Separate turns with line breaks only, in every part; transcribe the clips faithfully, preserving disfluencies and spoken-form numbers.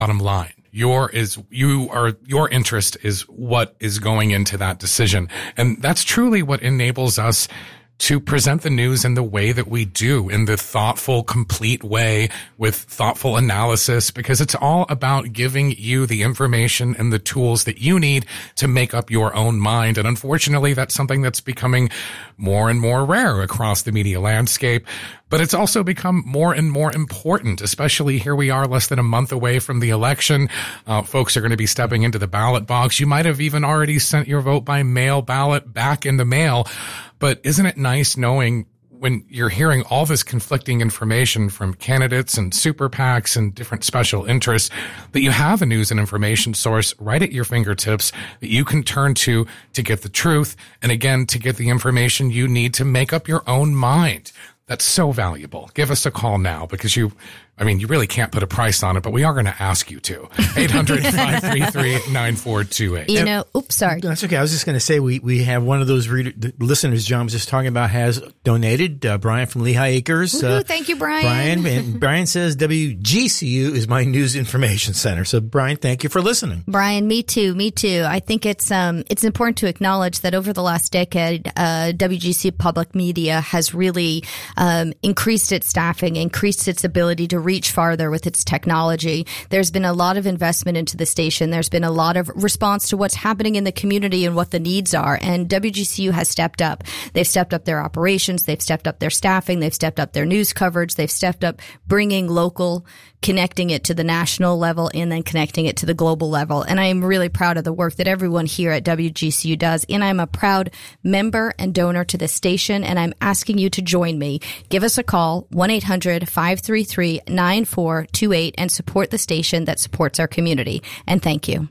bottom line. Your is, you are, your interest is what is going into that decision. And that's truly what enables us to present the news in the way that we do, in the thoughtful, complete way with thoughtful analysis, because it's all about giving you the information and the tools that you need to make up your own mind. And unfortunately, that's something that's becoming more and more rare across the media landscape. But it's also become more and more important, especially here we are less than a month away from the election. Uh, folks are going to be stepping into the ballot box. You might have even already sent your vote by mail ballot back in the mail. But isn't it nice knowing when you're hearing all this conflicting information from candidates and super PACs and different special interests that you have a news and information source right at your fingertips that you can turn to to get the truth and, again, to get the information you need to make up your own mind? That's so valuable. Give us a call now because you, I mean, you really can't put a price on it, but we are going to ask you to. eight hundred, five three three, nine four two eight.
You know, oops, sorry.
That's okay. I was just going to say we, we have one of those reader, the listeners John was just talking about has donated, uh, Brian from Lehigh Acres.
Uh,
thank
you, Brian.
Brian, and Brian says W G C U is my news information center. So, Brian, thank you for listening.
Brian, me too, me too. I think it's um it's important to acknowledge that over the last decade, uh, W G C U Public Media has really um increased its staffing, increased its ability to reach farther with its technology. There's been a lot of investment into the station. There's been a lot of response to what's happening in the community and what the needs are. And W G C U has stepped up. They've stepped up their operations. They've stepped up their staffing. They've stepped up their news coverage. They've stepped up bringing local, connecting it to the national level, and then connecting it to the global level. And I am really proud of the work that everyone here at W G C U does. And I'm a proud member and donor to this station. And I'm asking you to join me. Give us a call, one eight hundred, five three three, nine four two eight, and support the station that supports our community. And thank you.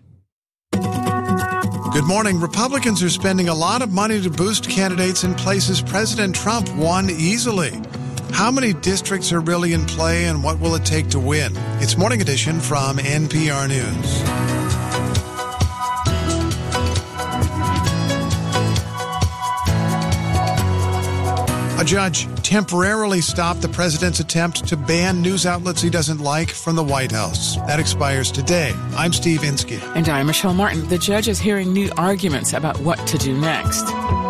Good morning. Republicans are spending a lot of money to boost candidates in places President Trump won easily. How many districts are really in play, and what will it take to win? It's Morning Edition from N P R News. A judge temporarily stopped the president's attempt to ban news outlets he doesn't like from the White House. That expires today. I'm Steve Inskeep.
And I'm Michelle Martin. The judge is hearing new arguments about what to do next.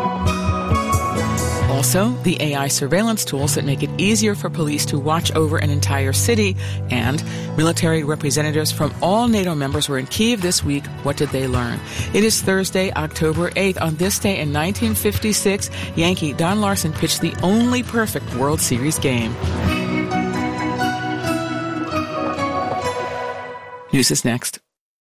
Also, the A I surveillance tools that make it easier for police to watch over an entire city, and military representatives from all NATO members were in Kyiv this week. What did they learn? It is Thursday, October eighth. On this day in nineteen fifty-six, Yankee Don Larson pitched the only perfect World Series game. News is next.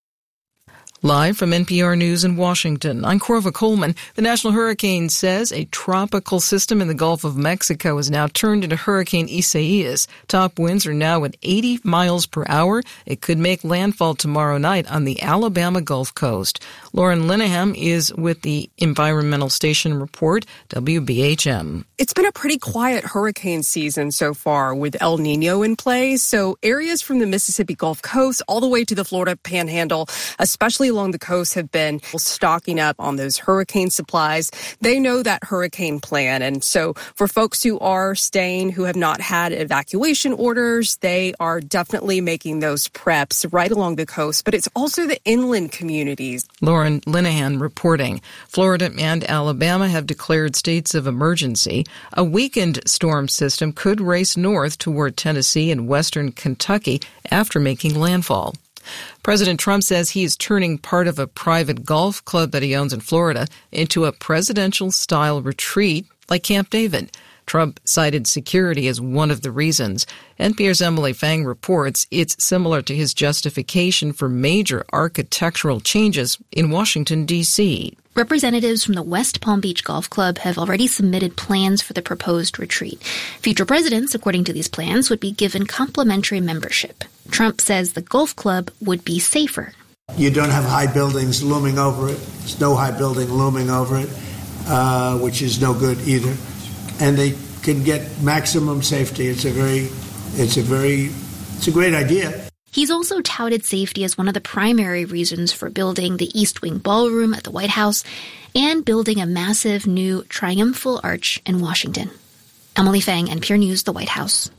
Live from N P R News in Washington, I'm Corva Coleman. The National Hurricane says a tropical system in the Gulf of Mexico has now turned into Hurricane Isaias. Top winds are now at eighty miles per hour. It could make landfall tomorrow night on the Alabama Gulf Coast. Lauren Linehan is with the Environmental Station Report, W B H M.
It's been a pretty quiet hurricane season so far with El Nino in play. So areas from the Mississippi Gulf Coast all the way to the Florida Panhandle, especially along the coast, have been stocking up on those hurricane supplies. They know that hurricane plan. And so for folks who are staying, who have not had evacuation orders, they are definitely making those preps right along the coast. But it's also the inland communities.
Lauren Linehan reporting. Florida and Alabama have declared states of emergency. A weakened storm system could race north toward Tennessee and western Kentucky after making landfall. President Trump says he is turning part of a private golf club that he owns in Florida into a presidential-style retreat like Camp David. Trump cited security as one of the reasons. N P R's Emily Fang reports it's similar to his justification for major architectural changes in Washington, D C
Representatives from the West Palm Beach Golf Club have already submitted plans for the proposed retreat. Future presidents, according to these plans, would be given complimentary membership. Trump says the golf club would be safer.
You don't have high buildings looming over it. There's no high building looming over it, uh, which is no good either. And they can get maximum safety. It's a very, it's a very, it's a great idea.
He's also touted safety as one of the primary reasons for building the East Wing Ballroom at the White House and building a massive new triumphal arch in Washington. Emily Fang, N P R News, the White House.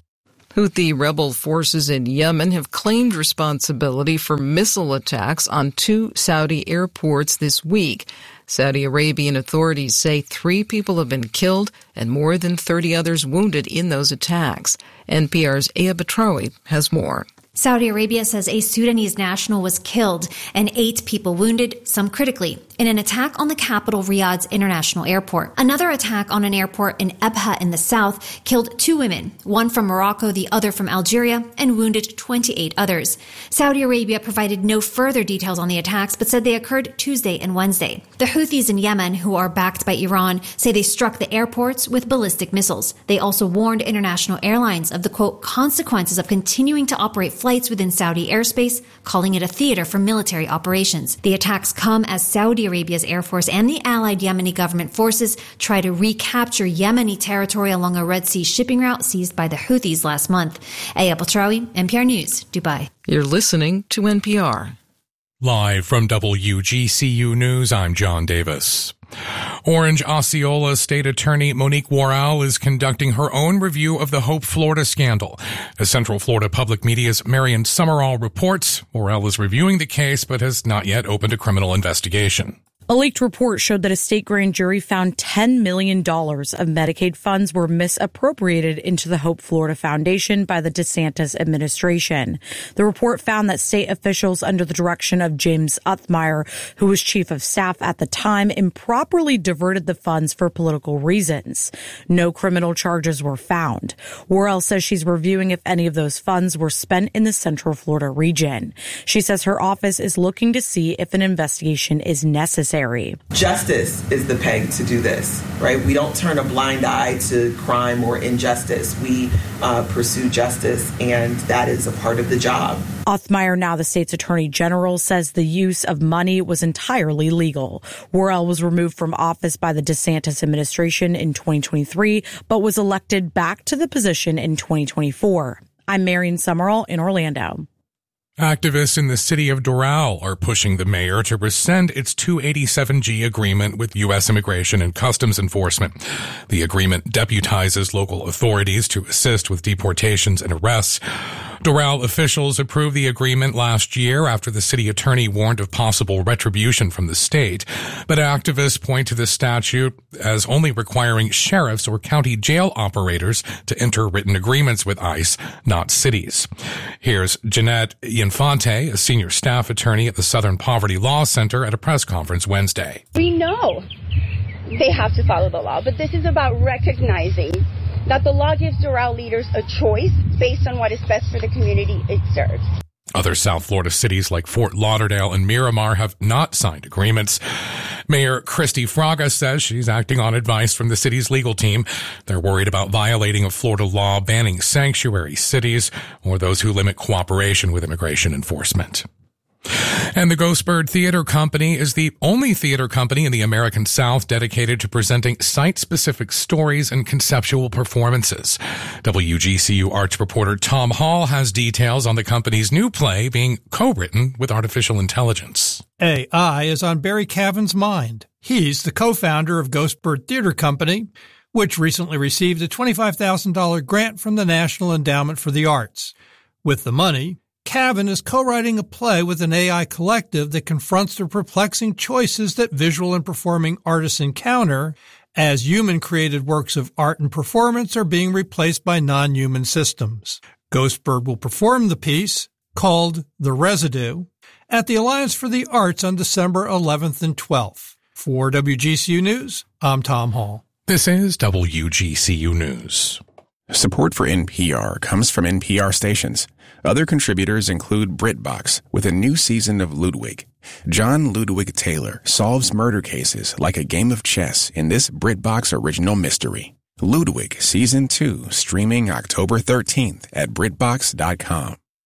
Houthi rebel forces in Yemen have claimed responsibility for missile attacks on two Saudi airports this week. Saudi Arabian authorities say three people have been killed and more than thirty others wounded in those attacks. N P R's Aya Batrawi has more.
Saudi Arabia says a Sudanese national was killed and eight people wounded, some critically, in an attack on the capital Riyadh's international airport. Another attack on an airport in Ebha in the south killed two women, one from Morocco, the other from Algeria, and wounded twenty-eight others. Saudi Arabia provided no further details on the attacks, but said they occurred Tuesday and Wednesday. The Houthis in Yemen, who are backed by Iran, say they struck the airports with ballistic missiles. They also warned international airlines of the, quote, consequences of continuing to operate flights within Saudi airspace, calling it a theater for military operations. The attacks come as Saudi Arabia's Air Force and the allied Yemeni government forces try to recapture Yemeni territory along a Red Sea shipping route seized by the Houthis last month. Aya Batrawi, N P R News, Dubai.
You're listening to N P R.
Live from W G C U News, I'm John Davis. Orange Osceola State Attorney Monique Worrell is conducting her own review of the Hope Florida scandal. As Central Florida Public Media's Marion Summerall reports, Worrell is reviewing the case but has not yet opened a criminal investigation.
A leaked report showed that a state grand jury found ten million dollars of Medicaid funds were misappropriated into the Hope Florida Foundation by the DeSantis administration. The report found that state officials under the direction of James Othmeyer, who was chief of staff at the time, improperly diverted the funds for political reasons. No criminal charges were found. Worrell says she's reviewing if any of those funds were spent in the Central Florida region. She says her office is looking to see if an investigation is necessary.
Justice is the peg to do this, right? We don't turn a blind eye to crime or injustice. We uh, pursue justice, and that is a part of the job.
Othmeyer, now the state's attorney general, says the use of money was entirely legal. Worrell was removed from office by the DeSantis administration in twenty twenty-three, but was elected back to the position in twenty twenty-four. I'm Marion Summerall in Orlando.
Activists in the city of Doral are pushing the mayor to rescind its two eighty-seven G agreement with U S Immigration and Customs Enforcement. The agreement deputizes local authorities to assist with deportations and arrests. Doral officials approved the agreement last year after the city attorney warned of possible retribution from the state. But activists point to the statute as only requiring sheriffs or county jail operators to enter written agreements with ICE, not cities. Here's Jeanette Infante, a senior staff attorney at the Southern Poverty Law Center, at a press conference Wednesday.
We know they have to follow the law, but this is about recognizing that the law gives Doral leaders a choice based on what is best for the community it serves.
Other South Florida cities like Fort Lauderdale and Miramar have not signed agreements. Mayor Christy Fraga says she's acting on advice from the city's legal team. They're worried about violating a Florida law banning sanctuary cities or those who limit cooperation with immigration enforcement. And the Ghostbird Theater Company is the only theater company in the American South dedicated to presenting site-specific stories and conceptual performances. W G C U arts reporter Tom Hall has details on the company's new play being co-written with artificial intelligence.
A I is on Barry Cavan's mind. He's the co-founder of Ghostbird Theater Company, which recently received a twenty-five thousand dollars grant from the National Endowment for the Arts. With the money, Cavan is co-writing a play with an A I collective that confronts the perplexing choices that visual and performing artists encounter as human-created works of art and performance are being replaced by non-human systems. Ghostbird will perform the piece, called The Residue, at the Alliance for the Arts on December eleventh and twelfth. For W G C U News, I'm Tom Hall.
This is W G C U News.
Support for N P R comes from N P R stations. Other contributors include BritBox with a new season of Ludwig. John Ludwig Taylor solves murder cases like a game of chess in this BritBox original mystery. Ludwig Season two, streaming October thirteenth at Brit Box dot com.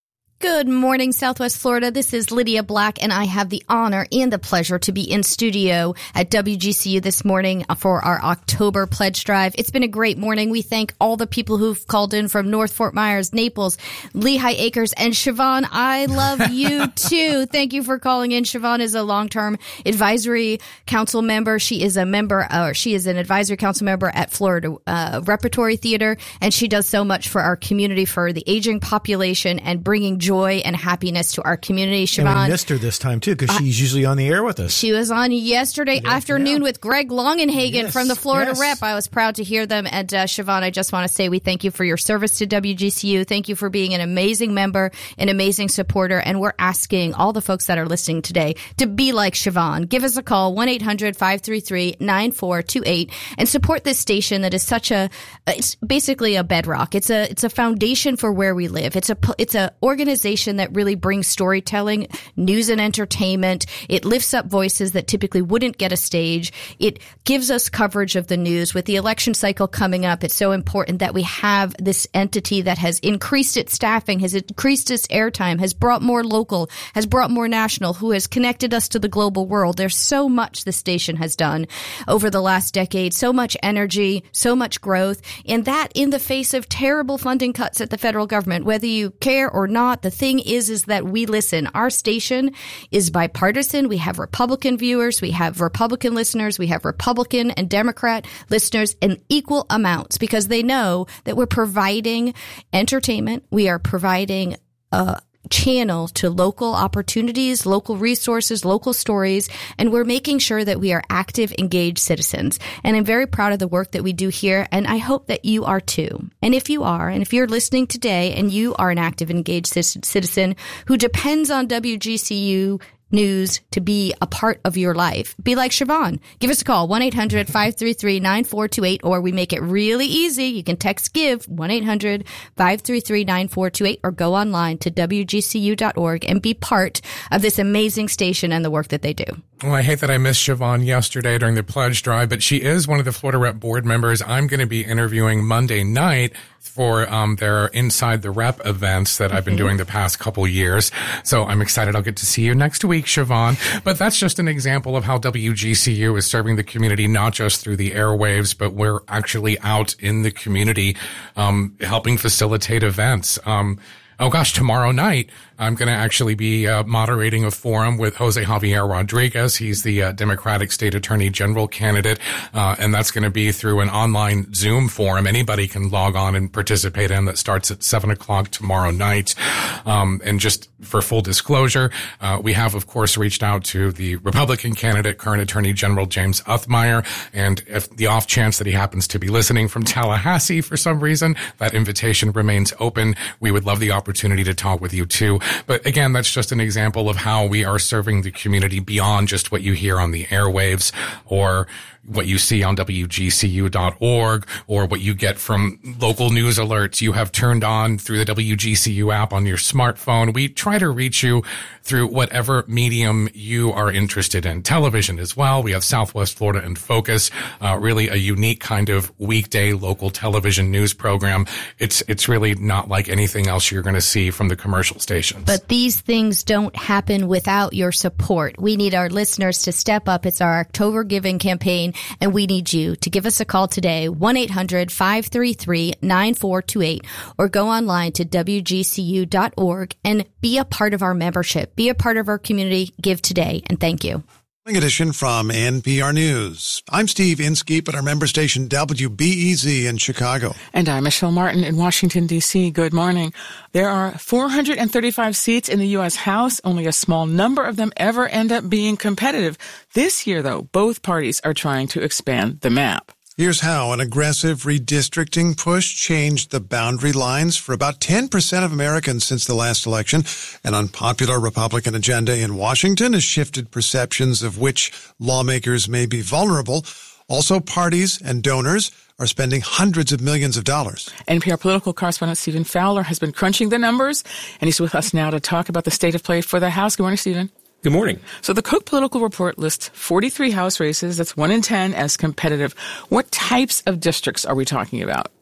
Good morning, Southwest Florida. This is Lydia Black, and I have the honor and the pleasure to be in studio at W G C U this morning for our October pledge drive. It's been a great morning. We thank all the people who've called in from North Fort Myers, Naples, Lehigh Acres, and Siobhan. I love you too. Thank you for calling in. Siobhan is a long-term advisory council member. She is a member, or she is an advisory council member at Florida uh, Repertory Theater, and she does so much for our community, for the aging population, and bringing joy and happiness to our community. Siobhan,
and we missed her this time too, because she's usually on the air with us.
She was on yesterday
yeah,
afternoon
yeah.
with Greg Longenhagen
yes,
from the Florida
yes.
Rep. I was proud to hear them. And uh, Siobhan, I just want to say we thank you for your service to W G C U. Thank you for being an amazing member, an amazing supporter. And we're asking all the folks that are listening today to be like Siobhan. Give us a call, one eight hundred five three three nine four two eight, and support this station that is such a, it's basically a bedrock. It's a, it's a foundation for where we live. It's a, it's a organization that really brings storytelling, news and entertainment. It lifts up voices that typically wouldn't get a stage. It gives us coverage of the news. With the election cycle coming up, it's so important that we have this entity that has increased its staffing, has increased its airtime, has brought more local, has brought more national, who has connected us to the global world. There's so much the station has done over the last decade, so much energy, so much growth, and that in the face of terrible funding cuts at the federal government. Whether you care or not, the thing is, is that we listen. Our station is bipartisan. We have Republican viewers. We have Republican listeners. We have Republican and Democrat listeners in equal amounts, because they know that we're providing entertainment. We are providing a channel to local opportunities, local resources, local stories, and we're making sure that we are active, engaged citizens. And I'm very proud of the work that we do here, and I hope that you are too. And if you are, and if you're listening today and you are an active, engaged citizen who depends on W G C U News to be a part of your life, be like Siobhan. Give us a call, one eight hundred five three three nine four two eight, or we make it really easy. You can text GIVE, one eight hundred five three three nine four two eight, or go online to W G C U dot org and be part of this amazing station and the work that they do.
Well, I hate that I missed Siobhan yesterday during the pledge drive, but she is one of the Florida Rep board members I'm going to be interviewing Monday night for um, their Inside the Rep events that I've been doing the past couple years. So I'm excited I'll get to see you next week, Siobhan. But that's just an example of how W G C U is serving the community, not just through the airwaves, but we're actually out in the community um, helping facilitate events. Um, Oh gosh, tomorrow night, I'm going to actually be uh, moderating a forum with Jose Javier Rodriguez. He's the uh, Democratic State Attorney General candidate, uh, and that's going to be through an online Zoom forum. Anybody can log on and participate in. That starts at seven o'clock tomorrow night. Um, and just for full disclosure, uh, we have, of course, reached out to the Republican candidate, current Attorney General James Uthmeier, and if the off chance that he happens to be listening from Tallahassee for some reason, that invitation remains open. We would love the opportunity opportunity to talk with you too. But again, that's just an example of how we are serving the community beyond just what you hear on the airwaves or what you see on W G C U dot org or what you get from local news alerts you have turned on through the W G C U app on your smartphone. We try to reach you through whatever medium you are interested in. Television as well. We have Southwest Florida in Focus, uh, really a unique kind of weekday local television news program. It's, it's really not like anything else you're going to see from the commercial stations.
But these things don't happen without your support. We need our listeners to step up. It's our October Giving campaign, and we need you to give us a call today, one eight hundred five three three nine four two eight, or go online to W G C U dot org and be a part of our membership. Be a part of our community. Give today, and thank you.
Edition from N P R News. I'm Steve Inskeep at our member station W B E Z in Chicago.
And I'm Michelle Martin in Washington, D C. Good morning. There are four hundred thirty-five seats in the U S House. Only a small number of them ever end up being competitive. This year, though, both parties are trying to expand the map.
Here's how an aggressive redistricting push changed the boundary lines for about ten percent of Americans since the last election. An unpopular Republican agenda in Washington has shifted perceptions of which lawmakers may be vulnerable. Also, parties and donors are spending hundreds of millions of dollars.
N P R political correspondent Stephen Fowler has been crunching the numbers, and he's with us now to talk about the state of play for the House. Good morning, Stephen.
Good morning.
So the Cook Political Report lists forty-three House races. That's one in ten as competitive. What types of districts are we talking about?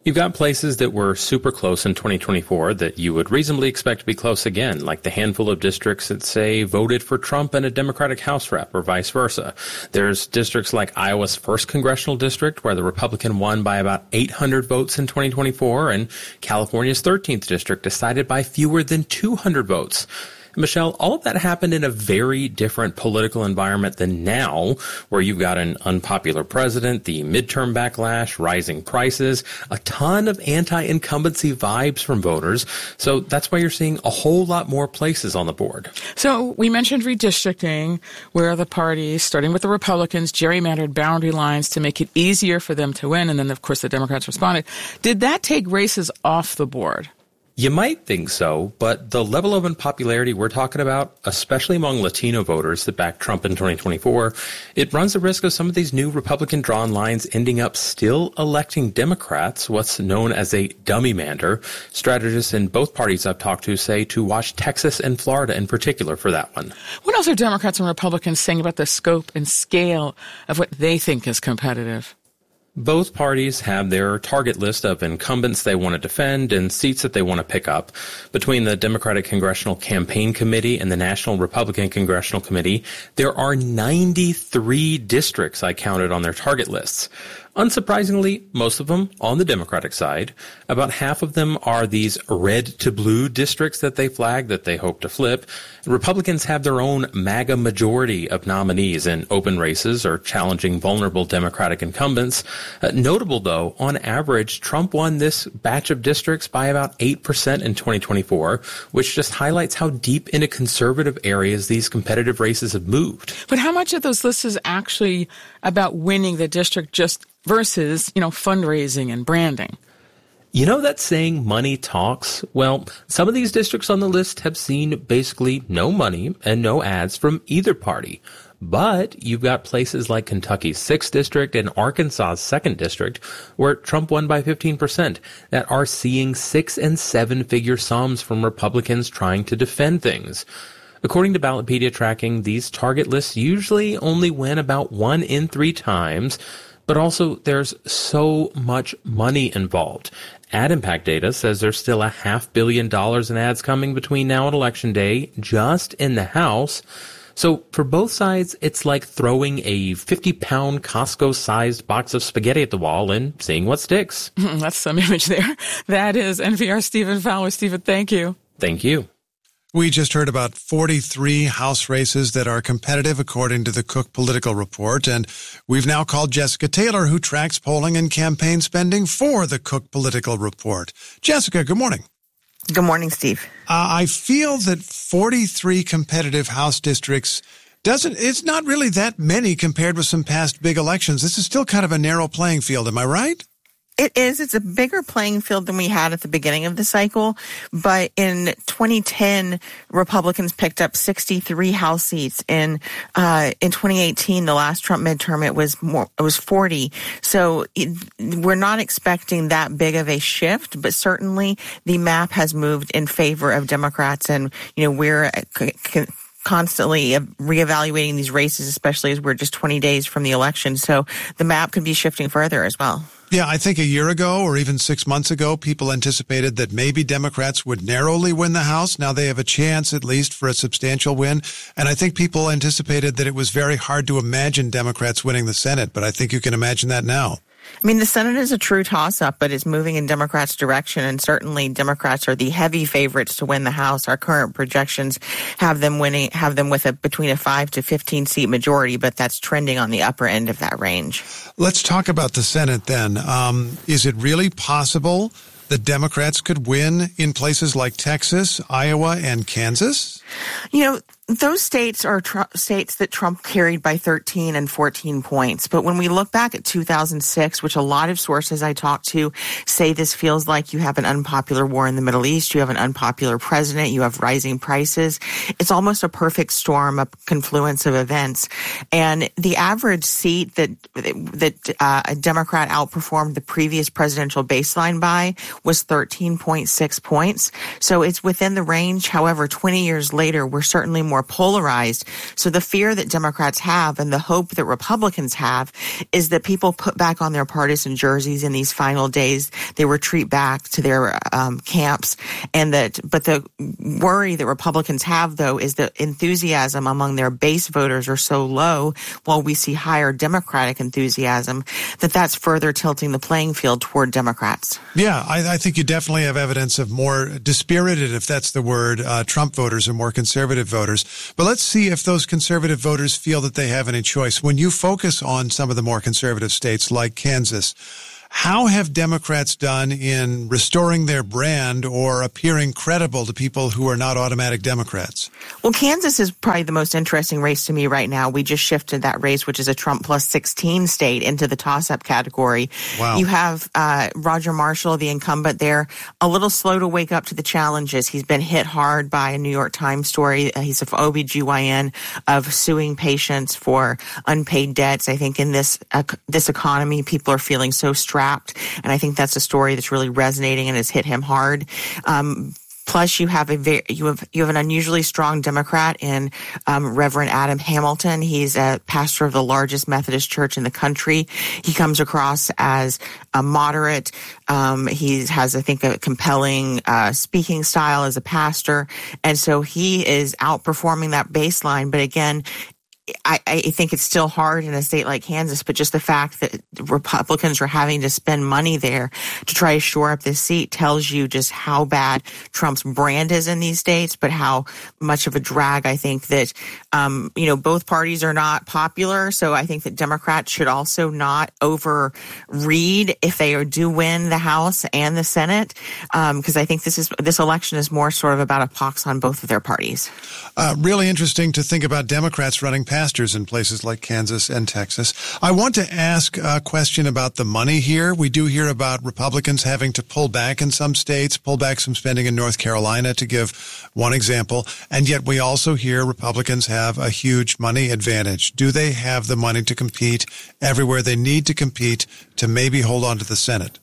You've got places that were super close in twenty twenty-four that you would reasonably expect to be close again, like the handful of districts that, say, voted for Trump and a Democratic House rep, or vice versa. There's districts like Iowa's first congressional district, where the Republican won by about eight hundred votes in twenty twenty-four, and California's thirteenth district decided by fewer than two hundred votes. Michelle, all of that happened in a very different political environment than now, where you've got an unpopular president, the midterm backlash, rising prices, a ton of anti-incumbency vibes from voters. So that's why you're seeing a whole lot more places on the board.
So we mentioned redistricting, where the parties, starting with the Republicans, gerrymandered boundary lines to make it easier for them to win. And then, of course, the Democrats responded. Did that take races off the board?
You might think so, but the level of unpopularity we're talking about, especially among Latino voters that backed Trump in twenty twenty-four, it runs the risk of some of these new Republican-drawn lines ending up still electing Democrats, what's known as a dummy-mander. Strategists in both parties I've talked to say to watch Texas and Florida in particular for that one.
What else are Democrats and Republicans saying about the scope and scale of what they think is competitive?
Both parties have their target list of incumbents they want to defend and seats that they want to pick up. Between the Democratic Congressional Campaign Committee and the National Republican Congressional Committee, there are ninety-three districts I counted on their target lists. Unsurprisingly, most of them on the Democratic side. About half of them are these red to blue districts that they flag that they hope to flip. Republicans have their own MAGA majority of nominees in open races or challenging vulnerable Democratic incumbents. Uh, notable, though, on average, Trump won this batch of districts by about eight percent in twenty twenty-four, which just highlights how deep into conservative areas these competitive races have moved.
But how much of those lists is actually about winning the district just versus, you know, fundraising and branding?
You know that saying, money talks? Well, some of these districts on the list have seen basically no money and no ads from either party. But you've got places like Kentucky's sixth district and Arkansas's second district, where Trump won by fifteen percent, that are seeing six and seven figure sums from Republicans trying to defend things. According to Ballotpedia tracking, these target lists usually only win about one in three times. But also, there's so much money involved. Ad impact data says there's still a half billion dollars in ads coming between now and Election Day, just in the House. So for both sides, it's like throwing a fifty pound Costco-sized box of spaghetti at the wall and seeing what sticks.
That's some image there. That is N P R's Stephen Fowler. Stephen, thank you.
Thank you.
We just heard about forty-three House races that are competitive, according to the Cook Political Report. And we've now called Jessica Taylor, who tracks polling and campaign spending for the Cook Political Report. Jessica, good morning.
Good morning, Steve.
Uh, I feel that forty-three competitive House districts doesn't, it's not really that many compared with some past big elections. This is still kind of a narrow playing field. Am I right?
It is. It's a bigger playing field than we had at the beginning of the cycle. But in twenty ten, Republicans picked up sixty-three House seats. In uh, in twenty eighteen, the last Trump midterm, it was more. It was forty. So it, we're not expecting that big of a shift. But certainly, the map has moved in favor of Democrats, and you know we're. C- c- constantly reevaluating these races, especially as we're just twenty days from the election. So the map could be shifting further as well.
Yeah, I think a year ago or even six months ago, people anticipated that maybe Democrats would narrowly win the House. Now they have a chance, at least, for a substantial win. And I think people anticipated that it was very hard to imagine Democrats winning the Senate. But I think you can imagine that now.
I mean, the Senate is a true toss-up, but it's moving in Democrats' direction, and certainly Democrats are the heavy favorites to win the House. Our current projections have them winning, have them with a between a five to fifteen seat majority, but that's trending on the upper end of that range.
Let's talk about the Senate then. Um, is it really possible that Democrats could win in places like Texas, Iowa, and Kansas?
You know, those states are tr- states that Trump carried by thirteen and fourteen points. But when we look back at two thousand six, which a lot of sources I talked to say this feels like you have an unpopular war in the Middle East, you have an unpopular president, you have rising prices. It's almost a perfect storm, a confluence of events. And the average seat that that uh, a Democrat outperformed the previous presidential baseline by was thirteen point six points. So it's within the range. However, twenty years later, we're certainly more polarized. So the fear that Democrats have and the hope that Republicans have is that people put back on their partisan jerseys in these final days. They retreat back to their um, camps. And that, but the worry that Republicans have, though, is that enthusiasm among their base voters are so low, while we see higher Democratic enthusiasm, that that's further tilting the playing field toward Democrats.
Yeah, I, I think you definitely have evidence of more dispirited, if that's the word, uh, Trump voters or more conservative voters. But let's see if those conservative voters feel that they have any choice. When you focus on some of the more conservative states like Kansas, how have Democrats done in restoring their brand or appearing credible to people who are not automatic Democrats?
Well, Kansas is probably the most interesting race to me right now. We just shifted that race, which is a Trump plus sixteen state, into the toss-up category.
Wow.
You have uh, Roger Marshall, the incumbent there, a little slow to wake up to the challenges. He's been hit hard by a New York Times story. Uh, he's an O B G Y N of suing patients for unpaid debts. I think in this uh, this economy, people are feeling so strapped. And I think that's a story that's really resonating and has hit him hard. Um, Plus, you have a very, you have you have an unusually strong Democrat in um, Reverend Adam Hamilton. He's a pastor of the largest Methodist church in the country. He comes across as a moderate. Um, he has, I think, a compelling uh, speaking style as a pastor, and so he is outperforming that baseline. But again, I, I think it's still hard in a state like Kansas, but just the fact that Republicans are having to spend money there to try to shore up this seat tells you just how bad Trump's brand is in these states, but how much of a drag I think that, um, you know, both parties are not popular. So I think that Democrats should also not overread if they do win the House and the Senate, um, because I think this is this election is more sort of about a pox on both of their parties.
Uh, really interesting to think about Democrats running pastors in places like Kansas and Texas. I want to ask a question about the money here. We do hear about Republicans having to pull back in some states, pull back some spending in North Carolina, to give one example. And yet we also hear Republicans have a huge money advantage. Do they have the money to compete everywhere they need to compete to maybe hold on to the Senate?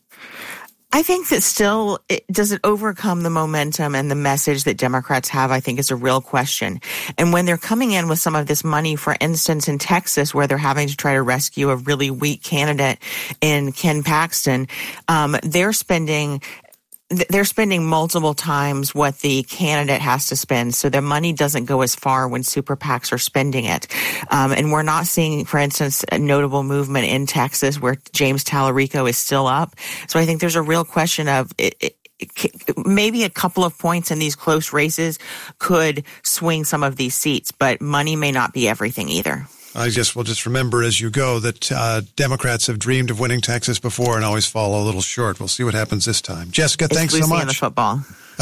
I think that still, it, does it overcome the momentum and the message that Democrats have, I think is a real question. And when they're coming in with some of this money, for instance, in Texas, where they're having to try to rescue a really weak candidate in Ken Paxton, um, they're spending... They're spending multiple times what the candidate has to spend, so their money doesn't go as far when super PACs are spending it. Um, and we're not seeing, for instance, a notable movement in Texas where James Tallarico is still up. So I think there's a real question of it, it, maybe a couple of points in these close races could swing some of these seats, but money may not be everything either.
I guess we'll just remember as you go that uh, Democrats have dreamed of winning Texas before and always fall a little short. We'll see what happens this time. Jessica,
it's
thanks so much.
In the football.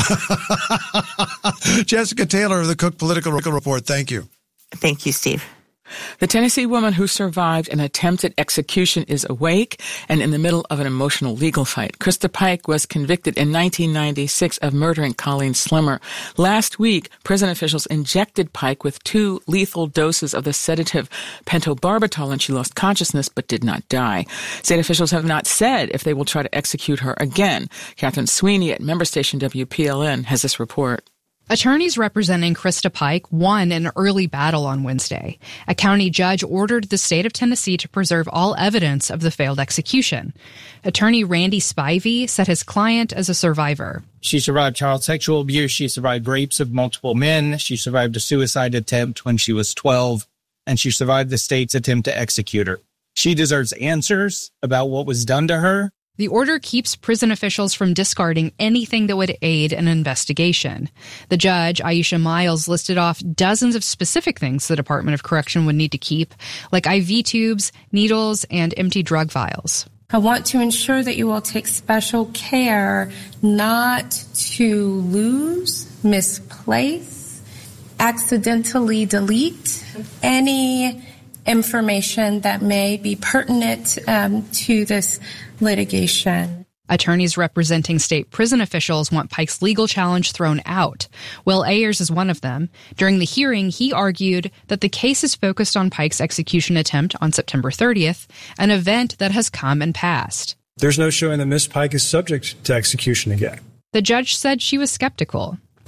Jessica Taylor of the Cook Political Report. Thank you.
Thank you, Steve.
The Tennessee woman who survived an attempted execution is awake and in the middle of an emotional legal fight. Krista Pike was convicted in nineteen ninety-six of murdering Colleen Slimmer. Last week, prison officials injected Pike with two lethal doses of the sedative pentobarbital, and she lost consciousness but did not die. State officials have not said if they will try to execute her again. Catherine Sweeney at member station W P L N has this report.
Attorneys representing Krista Pike won an early battle on Wednesday. A county judge ordered the state of Tennessee to preserve all evidence of the failed execution. Attorney Randy Spivey said his client is a survivor.
She survived child sexual abuse. She survived rapes of multiple men. She survived a suicide attempt when she was twelve, and she survived the state's attempt to execute her. She deserves answers about what was done to her.
The order keeps prison officials from discarding anything that would aid an investigation. The judge, Aisha Miles, listed off dozens of specific things the Department of Correction would need to keep, like I V tubes, needles, and empty drug vials.
I want to ensure that you will take special care not to lose, misplace, accidentally delete any information that may be pertinent um, to this litigation.
Attorneys representing state prison officials want Pike's legal challenge thrown out. Will Ayers is one of them. During the hearing, he argued that the case is focused on Pike's execution attempt on September thirtieth, an event that has come and passed.
There's no showing that Miss Pike is subject to execution again.
The judge said she was skeptical.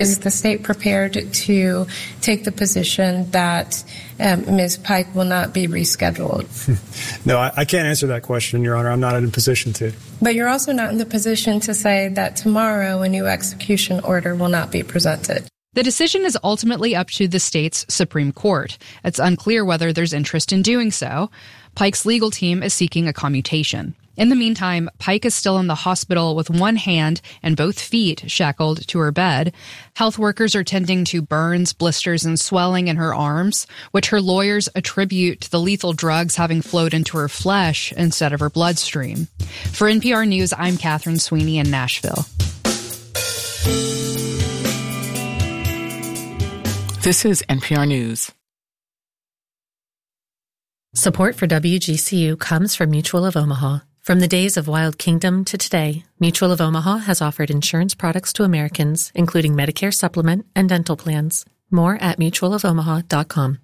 Is the state prepared to take the position that um, Miz Pike will not be rescheduled?
No, I, I can't answer that question, Your Honor. I'm not in a position to.
But you're also not in the position to say that tomorrow a new execution order will not be presented.
The decision is ultimately up to the state's Supreme Court. It's unclear whether there's interest in doing so. Pike's legal team is seeking a commutation. In the meantime, Pike is still in the hospital with one hand and both feet shackled to her bed. Health workers are tending to burns, blisters, and swelling in her arms, which her lawyers attribute to the lethal drugs having flowed into her flesh instead of her bloodstream. For N P R News, I'm Catherine Sweeney in Nashville.
This is N P R News.
Support for W G C U comes from Mutual of Omaha. From the days of Wild Kingdom to today, Mutual of Omaha has offered insurance products to Americans, including Medicare Supplement and dental plans. More at mutual of omaha dot com.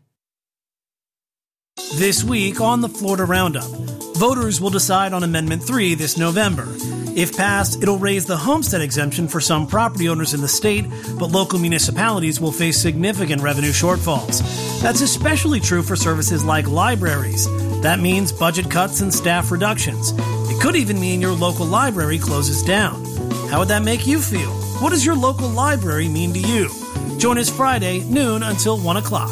This week on the Florida Roundup, voters will decide on Amendment three this November. If passed, it'll raise the homestead exemption for some property owners in the state, but local municipalities will face significant revenue shortfalls. That's especially true for services like libraries. That means budget cuts and staff reductions. It could even mean your local library closes down. How would that make you feel? What does your local library mean to you? Join us Friday, noon until one o'clock.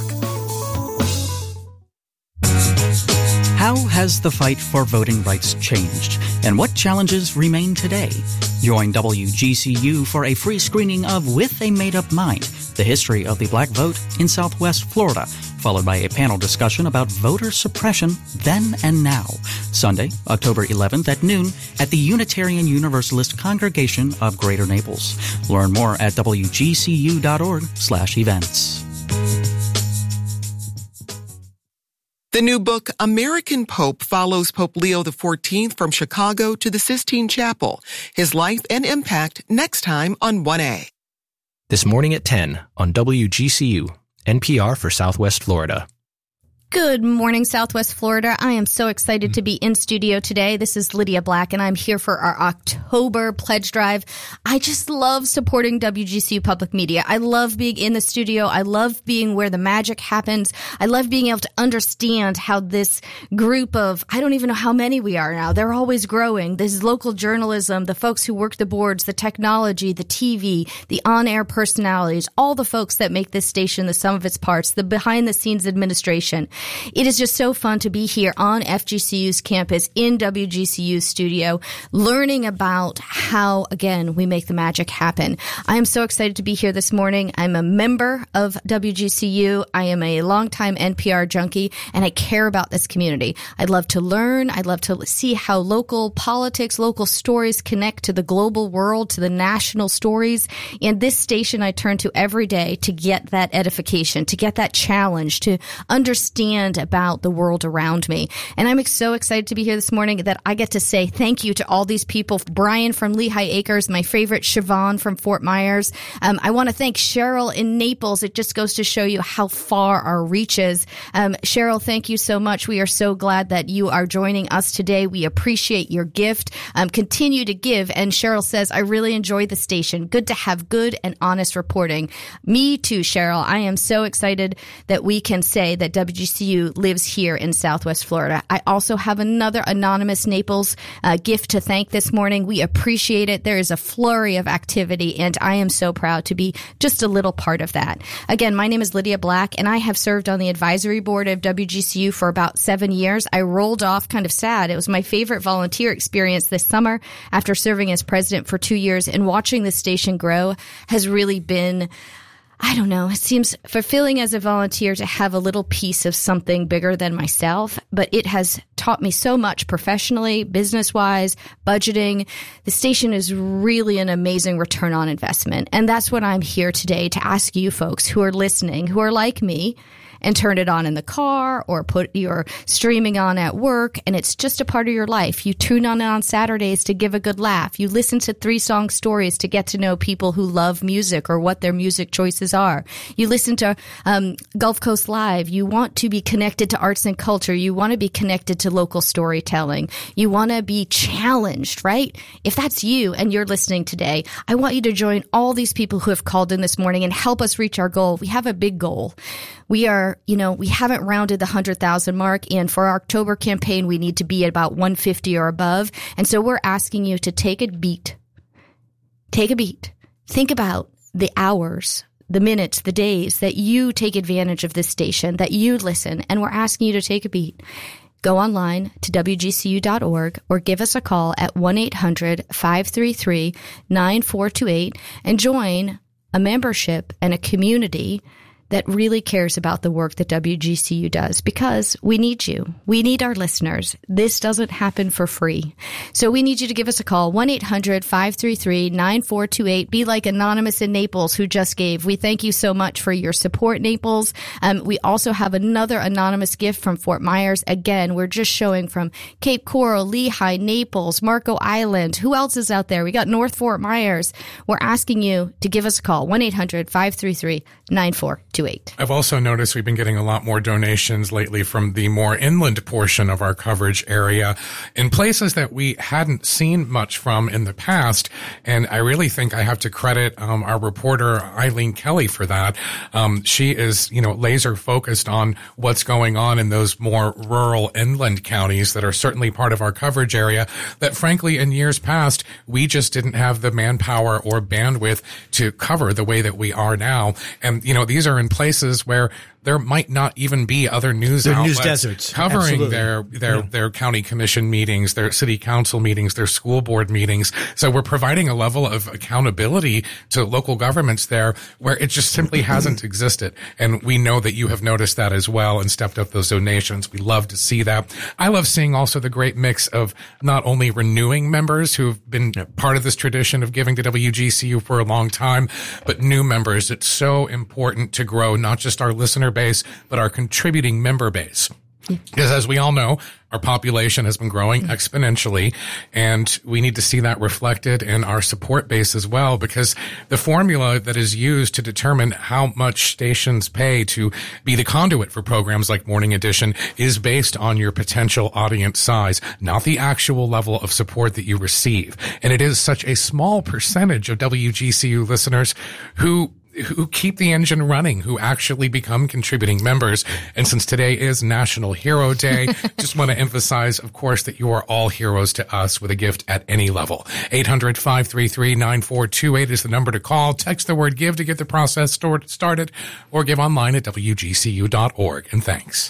How has the fight for voting rights changed, and what challenges remain today? Join W G C U for a free screening of With a Made-Up Mind, the history of the black vote in Southwest Florida, followed by a panel discussion about voter suppression then and now. Sunday, October eleventh at noon at the Unitarian Universalist Congregation of Greater Naples. Learn more at w g c u dot org slash events.
The new book, American Pope, follows Pope Leo the fourteenth from Chicago to the Sistine Chapel. His life and impact next time on one A.
This morning at ten on W G C U, N P R for Southwest Florida.
Good morning, Southwest Florida. I am so excited to be in studio today. This is Lydia Black, and I'm here for our October pledge drive. I just love supporting W G C U Public Media. I love being in the studio. I love being where the magic happens. I love being able to understand how this group of, I don't even know how many we are now. They're always growing. This local journalism, the folks who work the boards, the technology, the T V, the on-air personalities, all the folks that make this station the sum of its parts, the behind-the-scenes administration. It is just so fun to be here on F G C U's campus in W G C U's studio, learning about how, again, we make the magic happen. I am so excited to be here this morning. I'm a member of W G C U. I am a longtime N P R junkie, and I care about this community. I'd love to learn. I'd love to see how local politics, local stories connect to the global world, to the national stories. And this station I turn to every day to get that edification, to get that challenge, to understand about the world around me. And I'm so excited to be here this morning that I get to say thank you to all these people. Brian from Lehigh Acres, my favorite, Siobhan from Fort Myers. Um, I want to thank Cheryl in Naples. It just goes to show you how far our reach is. Um, Cheryl, thank you so much. We are so glad that you are joining us today. We appreciate your gift. Um, continue to give. And Cheryl says, I really enjoy the station. Good to have good and honest reporting. Me too, Cheryl. I am so excited that we can say that W G C U lives here in Southwest Florida. I also have another anonymous Naples uh, gift to thank this morning. We appreciate it. There is a flurry of activity, and I am so proud to be just a little part of that. Again, my name is Lydia Black, and I have served on the advisory board of W G C U for about seven years. I rolled off kind of sad. It was my favorite volunteer experience this summer after serving as president for two years, and watching the station grow has really been, I don't know, it seems fulfilling as a volunteer to have a little piece of something bigger than myself, but it has taught me so much professionally, business-wise, budgeting. The station is really an amazing return on investment, and that's what I'm here today to ask you folks who are listening, who are like me, and turn it on in the car or put your streaming on at work, and it's just a part of your life. You tune on on Saturdays to give a good laugh. You listen to Three Song Stories to get to know people who love music or what their music choices are. You listen to um, Gulf Coast Live. You want to be connected to arts and culture. You want to be connected to local storytelling. You want to be challenged, right? If that's you and you're listening today, I want you to join all these people who have called in this morning and help us reach our goal. We have a big goal. We are, you know, we haven't rounded the one hundred thousand mark, and for our October campaign, we need to be at about one hundred fifty or above. And so we're asking you to take a beat. Take a beat. Think about the hours, the minutes, the days that you take advantage of this station, that you listen, and we're asking you to take a beat. Go online to W G C U dot org or give us a call at one eight hundred five three three nine four two eight and join a membership and a community that really cares about the work that W G C U does, because we need you. We need our listeners. This doesn't happen for free. So we need you to give us a call, one eight hundred five three three nine four two eight. Be like Anonymous in Naples who just gave. We thank you so much for your support, Naples. Um, we also have another anonymous gift from Fort Myers. Again, we're just showing from Cape Coral, Lehigh, Naples, Marco Island. Who else is out there? We got North Fort Myers. We're asking you to give us a call, one eight hundred five three three nine four two eight.
I've also noticed we've been getting a lot more donations lately from the more inland portion of our coverage area in places that we hadn't seen much from in the past. And I really think I have to credit um, our reporter, Eileen Kelly, for that. Um, she is, you know, laser focused on what's going on in those more rural inland counties that are certainly part of our coverage area that, frankly, in years past, we just didn't have the manpower or bandwidth to cover the way that we are now. And, you know, these are in places where there might not even be other news
They're
outlets
news deserts.
covering
Absolutely.
their their
Yeah.
their county commission meetings, their city council meetings, their school board meetings. So we're providing a level of accountability to local governments there where it just simply hasn't existed. And we know that you have noticed that as well and stepped up those donations. We love to see that. I love seeing also the great mix of not only renewing members who've been part of this tradition of giving to W G C U for a long time, but new members. It's so important to grow not just our listener base, but our contributing member base. Because as we all know, our population has been growing exponentially, and we need to see that reflected in our support base as well, because the formula that is used to determine how much stations pay to be the conduit for programs like Morning Edition is based on your potential audience size, not the actual level of support that you receive. And it is such a small percentage of W G C U listeners who who keep the engine running, who actually become contributing members. And since today is National Hero Day, just want to emphasize, of course, that you are all heroes to us with a gift at any level. eight hundred five three three nine four two eight is the number to call. Text the word GIVE to get the process started, or give online at W G C U dot org. And thanks.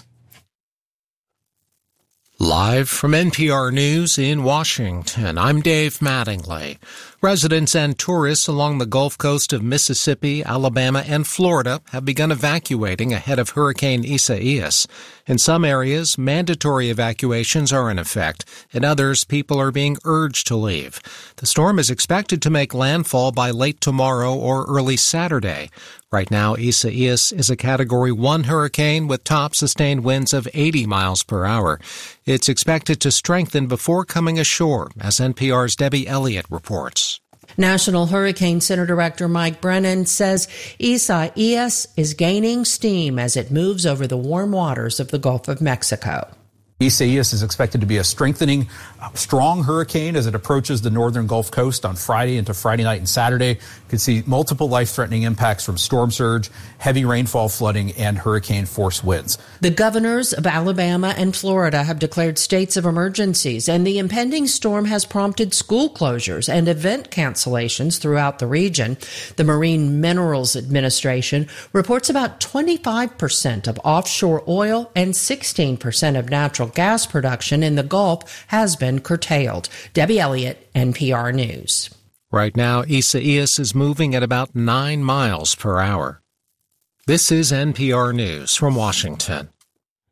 Live from N P R News in Washington, I'm Dave Mattingly. Residents and tourists along the Gulf Coast of Mississippi, Alabama, and Florida have begun evacuating ahead of Hurricane Isaias. In some areas, mandatory evacuations are in effect. In others, people are being urged to leave. The storm is expected to make landfall by late tomorrow or early Saturday. Right now, Isaias is a Category one hurricane with top sustained winds of eighty miles per hour. It's expected to strengthen before coming ashore, as N P R's Debbie Elliott reports.
National Hurricane Center Director Mike Brennan says Isaias is gaining steam as it moves over the warm waters of the Gulf of Mexico.
Isaias is expected to be a strengthening, uh, strong hurricane as it approaches the northern Gulf Coast on Friday into Friday night and Saturday. You could see multiple life-threatening impacts from storm surge, heavy rainfall, flooding, and hurricane-force winds.
The governors of Alabama and Florida have declared states of emergencies, and the impending storm has prompted school closures and event cancellations throughout the region. The Marine Minerals Administration reports about twenty-five percent of offshore oil and sixteen percent of natural gas production in the Gulf has been curtailed. Debbie Elliott, N P R News.
Right now, Isaias is moving at about nine miles per hour. This is N P R News from Washington.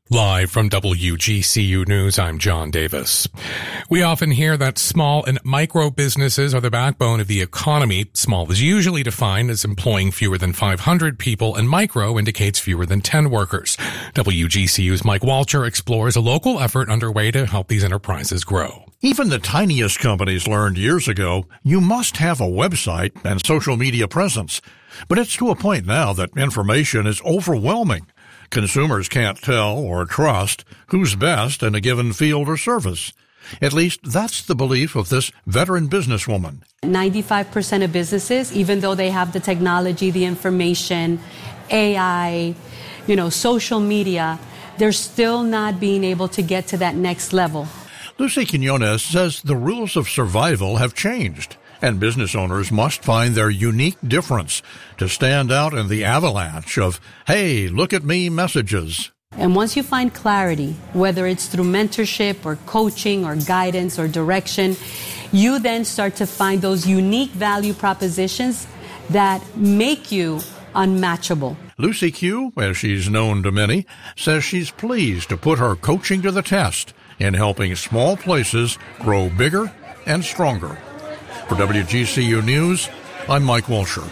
Live from W G C U News, I'm John Davis. We often hear that small and micro businesses are the backbone of the economy. Small is usually defined as employing fewer than five hundred people, and micro indicates fewer than ten workers. W G C U's Mike Walcher explores a local effort underway to help these enterprises grow.
Even the tiniest companies learned years ago you must have a website and social media presence. But it's to a point now that information is overwhelming. Consumers can't tell or trust who's best in a given field or service. At least that's the belief of this veteran businesswoman.
ninety-five percent of businesses, even though they have the technology, the information, A I, you know, social media, they're still not being able to get to that next level.
Lucy Quinones says the rules of survival have changed, and business owners must find their unique difference to stand out in the avalanche of, hey, look at me messages.
And once you find clarity, whether it's through mentorship or coaching or guidance or direction, you then start to find those unique value propositions that make you unmatchable.
Lucy Q, as she's known to many, says she's pleased to put her coaching to the test in helping small places grow bigger and stronger. For W G C U News, I'm Mike Walcher.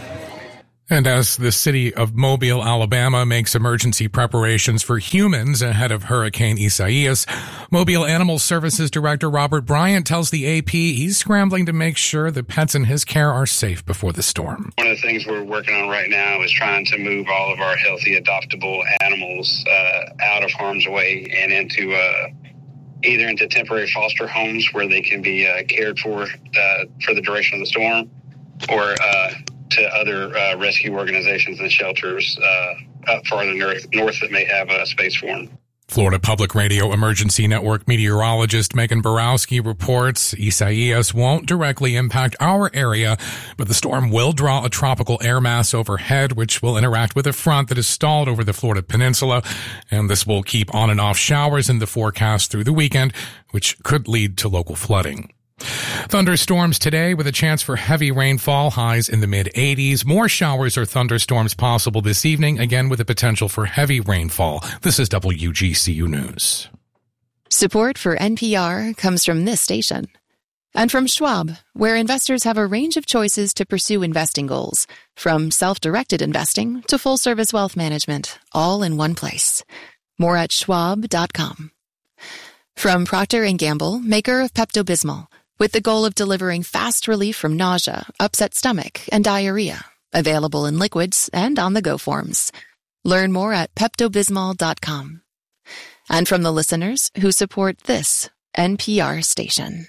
And as the city of Mobile, Alabama makes emergency preparations for humans ahead of Hurricane Isaias, Mobile Animal Services Director Robert Bryant tells the A P he's scrambling to make sure the pets in his care are safe before the storm.
One of the things we're working on right now is trying to move all of our healthy, adoptable animals uh, out of harm's way and into uh, either into temporary foster homes where they can be uh, cared for uh, for the duration of the storm, or uh, to other uh, rescue organizations and shelters uh, up farther north, north that may have a space for them.
Florida Public Radio Emergency Network meteorologist Megan Borowski reports Isaias won't directly impact our area, but the storm will draw a tropical air mass overhead, which will interact with a front that is stalled over the Florida peninsula, and this will keep on and off showers in the forecast through the weekend, which could lead to local flooding. Thunderstorms today with a chance for heavy rainfall, highs in the mid eighties. More showers or thunderstorms possible this evening, again with the potential for heavy rainfall. This is W G C U News.
Support for N P R comes from this station and from Schwab, where investors have a range of choices to pursue investing goals, from self-directed investing to full-service wealth management, all in one place. More at schwab dot com. From Procter and Gamble, maker of Pepto-Bismol, with the goal of delivering fast relief from nausea, upset stomach, and diarrhea. Available in liquids and on-the-go forms. Learn more at pepto bismol dot com. And from the listeners who support this N P R station.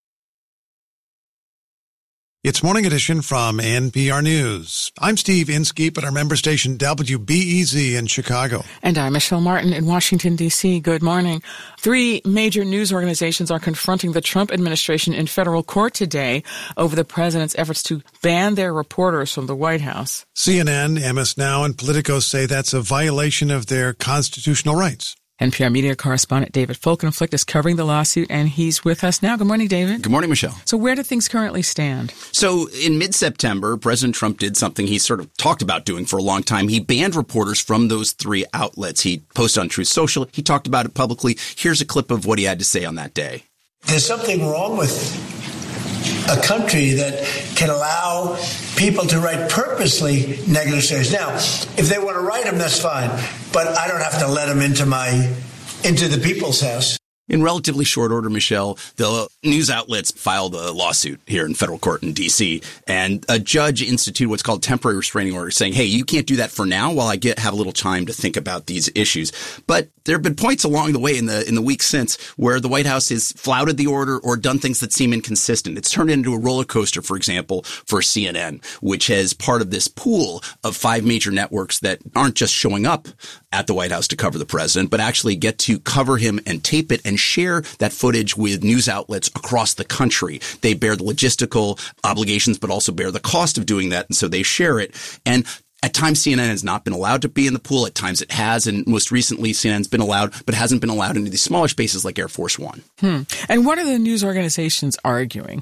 It's Morning Edition from N P R News. I'm Steve Inskeep at our member station W B E Z in Chicago.
And I'm Michelle Martin in Washington, D C. Good morning. Three major news organizations are confronting the Trump administration in federal court today over the president's efforts to ban their reporters from the White House.
C N N, M S Now, and Politico say that's a violation of their constitutional rights.
N P R media correspondent David Folkenflik is covering the lawsuit, and he's with us now. Good morning, David.
Good morning, Michelle.
So where do things currently stand?
So in mid-September, President Trump did something he sort of talked about doing for a long time. He banned reporters from those three outlets. He posted on Truth Social. He talked about it publicly. Here's a clip of what he had to say on that day.
There's something wrong with a country that can allow people to write purposely negative stories. Now, if they want to write them, that's fine. But I don't have to let them into my, into the people's house.
In relatively short order, Michelle, the news outlets filed a lawsuit here in federal court in D C, and a judge instituted what's called temporary restraining order, saying, hey, you can't do that for now while I get have a little time to think about these issues. But there have been points along the way in the in the weeks since where the White House has flouted the order or done things that seem inconsistent. It's turned into a roller coaster, for example, for C N N, which has part of this pool of five major networks that aren't just showing up at the White House to cover the president, but actually get to cover him and tape it and share that footage with news outlets across the country. They bear the logistical obligations, but also bear the cost of doing that. And so they share it. And at times, C N N has not been allowed to be in the pool. At times it has. And most recently, C N N's been allowed, but hasn't been allowed into these smaller spaces like Air Force One.
Hmm. And what are the news organizations arguing?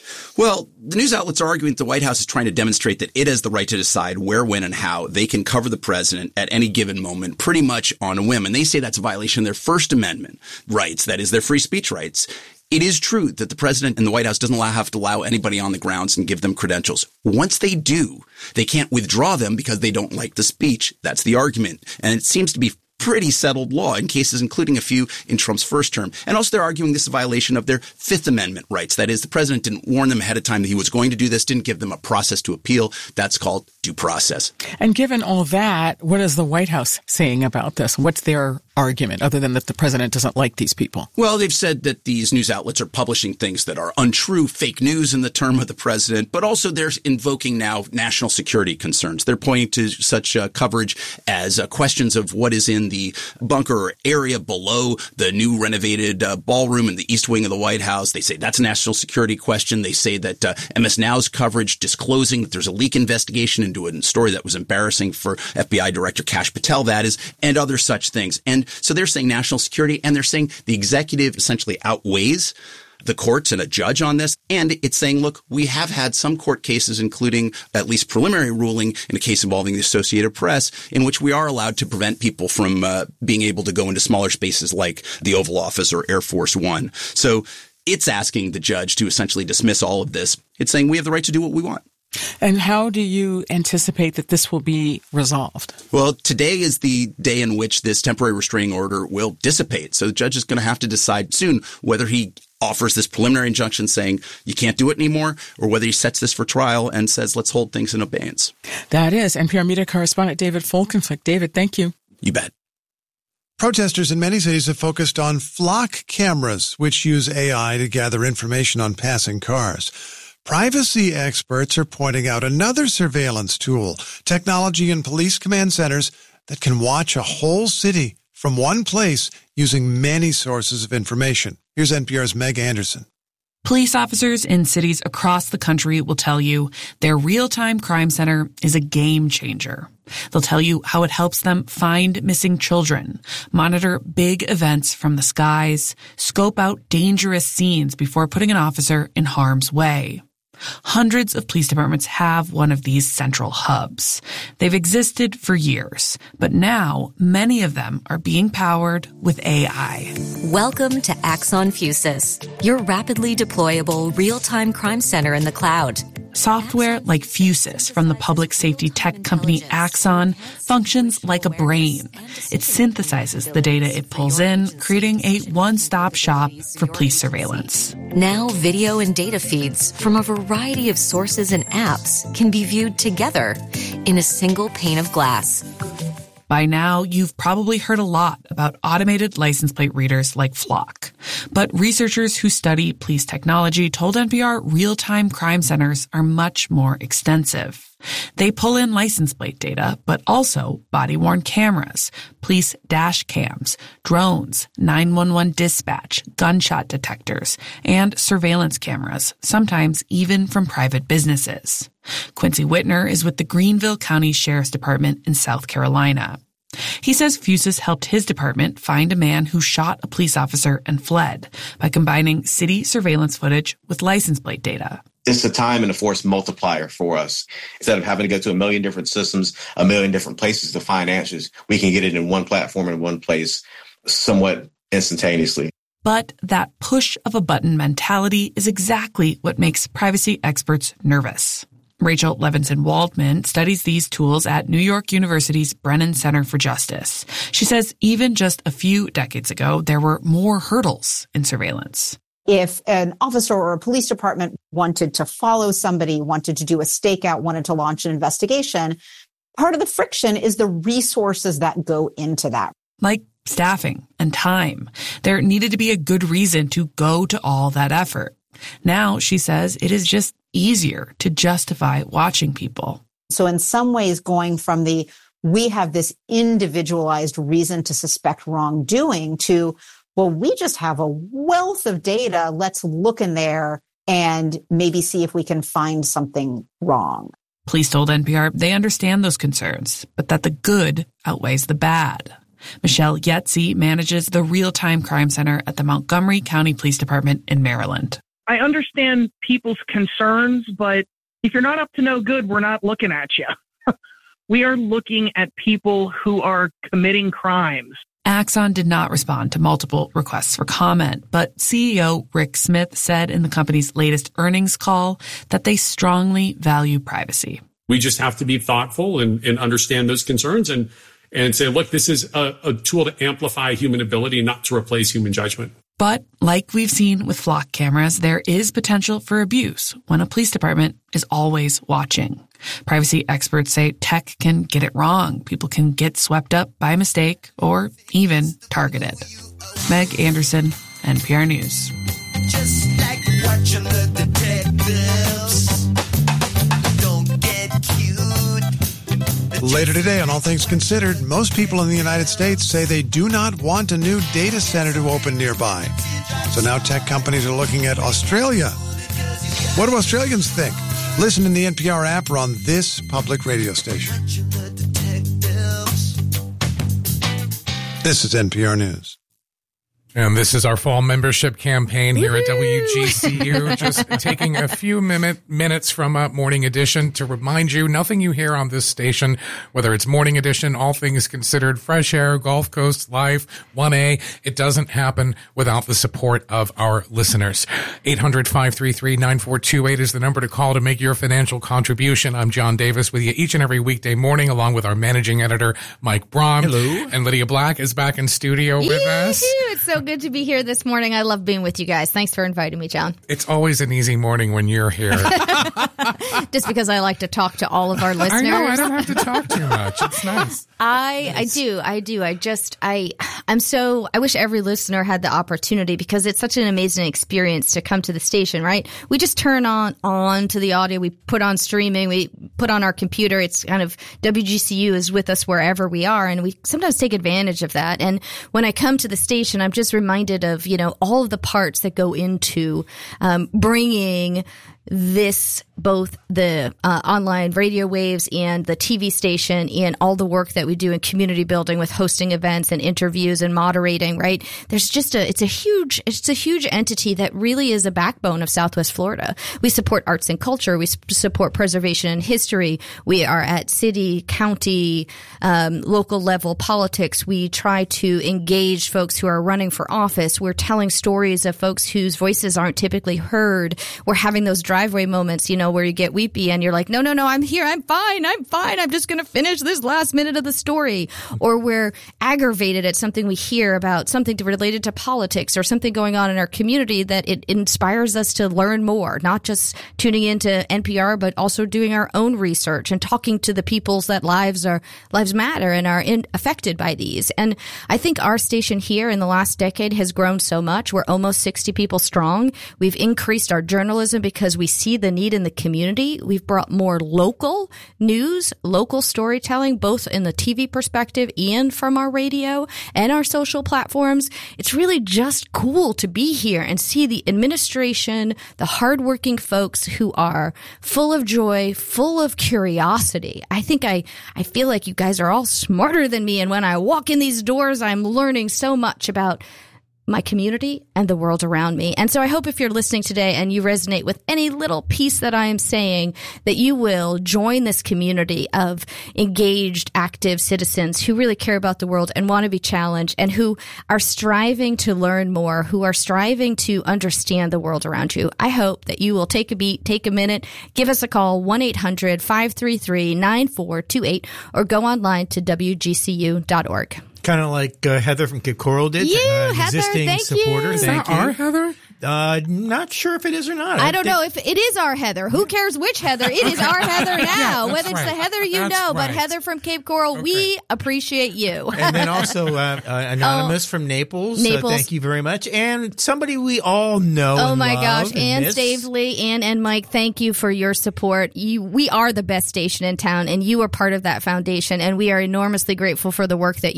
Well, the news outlets are arguing that the White House is trying to demonstrate that it has the right to decide where, when, and how they can cover the president at any given moment, pretty much on a whim. And they say that's a violation of their First Amendment rights, that is, their free speech rights. It is true that the president and the White House doesn't allow, have to allow anybody on the grounds and give them credentials. Once they do, they can't withdraw them because they don't like the speech. That's the argument. And it seems to be pretty settled law in cases including a few in Trump's first term. And also they're arguing this is a violation of their Fifth Amendment rights. That is, the president didn't warn them ahead of time that he was going to do this, didn't give them a process to appeal. That's called due process.
And given all that, what is the White House saying about this? What's their argument, other than that the president doesn't like these people?
Well, they've said that these news outlets are publishing things that are untrue, fake news in the term of the president, but also they're invoking now national security concerns. They're pointing to such uh, coverage as uh, questions of what is in the bunker area below the new renovated uh, ballroom in the East Wing of the White House. They say that's a national security question. They say that uh, M S Now's coverage disclosing that there's a leak investigation into a story that was embarrassing for F B I Director Kash Patel, that is, and other such things. And so they're saying national security, and they're saying the executive essentially outweighs the courts and a judge on this. And it's saying, look, we have had some court cases, including at least preliminary ruling in a case involving the Associated Press, in which we are allowed to prevent people from uh, being able to go into smaller spaces like the Oval Office or Air Force One. So it's asking the judge to essentially dismiss all of this. It's saying we have the right to do what we want.
And how do you anticipate that this will be resolved?
Well, today is the day in which this temporary restraining order will dissipate. So the judge is going to have to decide soon whether he offers this preliminary injunction saying you can't do it anymore, or whether he sets this for trial and says let's hold things in abeyance.
That is N P R media correspondent David Folkenflik. David, thank you.
You bet.
Protesters in many cities have focused on flock cameras, which use A I to gather information on passing cars. Privacy experts are pointing out another surveillance tool, technology in police command centers that can watch a whole city from one place using many sources of information. Here's N P R's Meg Anderson.
Police officers in cities across the country will tell you their real-time crime center is a game changer. They'll tell you how it helps them find missing children, monitor big events from the skies, scope out dangerous scenes before putting an officer in harm's way. Hundreds of police departments have one of these central hubs. They've existed for years, but now many of them are being powered with A I.
Welcome to Axon Fusus, your rapidly deployable real-time crime center in the cloud.
Software like Fusus from the public safety tech company Axon functions like a brain. It synthesizes the data it pulls in, creating a one-stop shop for police surveillance.
Now video and data feeds from a variety of sources and apps can be viewed together in a single pane of glass.
By now, you've probably heard a lot about automated license plate readers like Flock. But researchers who study police technology told N P R real-time crime centers are much more extensive. They pull in license plate data, but also body-worn cameras, police dash cams, drones, nine one one dispatch, gunshot detectors, and surveillance cameras, sometimes even from private businesses. Quincy Whitner is with the Greenville County Sheriff's Department in South Carolina. He says Fusus helped his department find a man who shot a police officer and fled by combining city surveillance footage with license plate data.
It's a time and a force multiplier for us. Instead of having to go to a million different systems, a million different places to find answers, we can get it in one platform in one place somewhat instantaneously.
But that push of a button mentality is exactly what makes privacy experts nervous. Rachel Levinson-Waldman studies these tools at New York University's Brennan Center for Justice. She says even just a few decades ago, there were more hurdles in surveillance.
If an officer or a police department wanted to follow somebody, wanted to do a stakeout, wanted to launch an investigation, part of the friction is the resources that go into that.
Like staffing and time. There needed to be a good reason to go to all that effort. Now, she says, it is just easier to justify watching people.
So in some ways, going from the we have this individualized reason to suspect wrongdoing to, well, we just have a wealth of data. Let's look in there and maybe see if we can find something wrong.
Police told N P R they understand those concerns, but that the good outweighs the bad. Michelle Yetzi manages the Real-Time Crime Center at the Montgomery County Police Department in Maryland.
I understand people's concerns, but if you're not up to no good, we're not looking at you. We are looking at people who are committing crimes.
Axon did not respond to multiple requests for comment, but C E O Rick Smith said in the company's latest earnings call that they strongly value privacy.
We just have to be thoughtful and, and understand those concerns and, and say, look, this is a, a tool to amplify human ability, not to replace human judgment.
But like we've seen with flock cameras, there is potential for abuse when a police department is always watching. Privacy experts say tech can get it wrong. People can get swept up by mistake or even targeted. Meg Anderson, N P R News.
Just like watching the detectives. Don't get cute.
Later today on All Things Considered, most people in the United States say they do not want a new data center to open nearby. So now tech companies are looking at Australia. What do Australians think? Listen in the N P R app or on this public radio station. This is N P R News.
And this is our fall membership campaign here at W G C U. Just taking a few minute, minutes from uh, Morning Edition to remind you, nothing you hear on this station, whether it's Morning Edition, All Things Considered, Fresh Air, Gulf Coast Live, one A, it doesn't happen without the support of our listeners. eight hundred, five three three, nine four two eight is the number to call to make your financial contribution. I'm John Davis with you each and every weekday morning, along with our managing editor, Mike Braun.
Hello.
And Lydia Black is back in studio with us.
It's so good to be here this morning. I love being with you guys. Thanks for inviting me, John.
It's always an easy morning when you're here.
Just because I like to talk to all of our listeners.
I know, I don't have to talk too much. It's nice.
I I do. I do. I just, I, I'm so, I wish every listener had the opportunity because it's such an amazing experience to come to the station, right? We just turn on, on to the audio. We put on streaming. We put on our computer. It's kind of, W G C U is with us wherever we are. And we sometimes take advantage of that. And when I come to the station, I'm just reminded of, you know, all of the parts that go into um, bringing this, both the uh, online radio waves and the T V station and all the work that we do in community building with hosting events and interviews and moderating, right? There's just a, it's a huge, it's a huge entity that really is a backbone of Southwest Florida. We support arts and culture. We support preservation and history. We are at city, county, um, local level politics. We try to engage folks who are running for office. We're telling stories of folks whose voices aren't typically heard. We're having those driveway moments, you know, where you get weepy and you're like, no, no, no, I'm here. I'm fine. I'm fine. I'm just going to finish this last minute of the story. Or we're aggravated at something we hear about, something related to politics or something going on in our community that it inspires us to learn more, not just tuning into N P R, but also doing our own research and talking to the peoples that lives are lives matter and are in, affected by these. And I think our station here in the last decade has grown so much. We're almost sixty people strong. We've increased our journalism because we see the need in the community. We've brought more local news, local storytelling, both in the T V perspective and from our radio and our social platforms. It's really just cool to be here and see the administration, the hardworking folks who are full of joy, full of curiosity. I think I, I feel like you guys are all smarter than me. And when I walk in these doors, I'm learning so much about my community and the world around me. And so I hope if you're listening today and you resonate with any little piece that I am saying, that you will join this community of engaged, active citizens who really care about the world and want to be challenged and who are striving to learn more, who are striving to understand the world around you. I hope that you will take a beat, take a minute, give us a call, one eight hundred, five three three, nine four two eight, or go online to W G C U dot org.
Kind of like uh, Heather from Cape Coral did.
You,
uh,
Heather,
existing
thank
supporter.
you.
Is
Thank
that
you.
our Heather?
Uh, not sure if it is or not.
I don't know if it is our Heather. Who cares which Heather? It is our Heather now.
Yeah,
Whether it's
right.
the Heather you
That's
know,
right.
but Heather from Cape Coral,
Okay.
we appreciate you.
And then also uh, uh, Anonymous
Oh,
from Naples.
Naples.
Uh, thank you very much. And somebody we all know
Oh
and
my
love
gosh,
and
Ann
miss.
Stavely, Ann and Mike, thank you for your support. You, we are the best station in town, and you are part of that foundation, and we are enormously grateful for the work that you did here.